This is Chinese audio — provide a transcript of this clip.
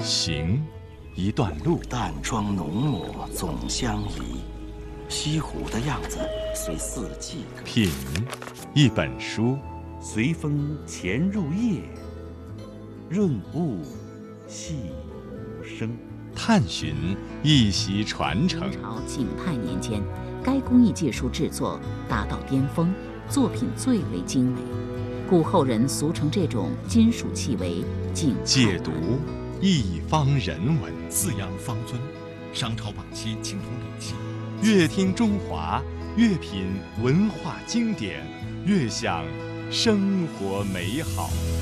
行，一段路。 淡妆浓抹总相宜，西湖的样子随四季歌。 品，一本书。 随风潜入夜，润物细无声。 探寻，一席传承。 明朝景泰年间，该工艺技术制作达到巅峰，作品最为精美，故后人俗称这种金属器为景泰解读，一方人文。 四羊方尊，商朝晚期青铜礼器。 越听中华，越品文化经典，越享生活美好。